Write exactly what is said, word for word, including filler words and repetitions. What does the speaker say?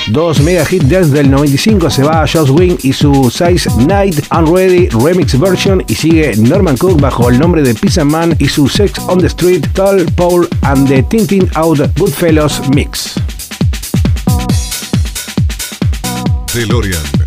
Dos mega hit dance del noventa y cinco, se va a Joss Wing y su Size Night Unready Remix Version, y sigue Norman Cook bajo el nombre de Pizza Man y su Sex on the Street, Tall Paul and the Tintin Out Goodfellas Mix. DeLorean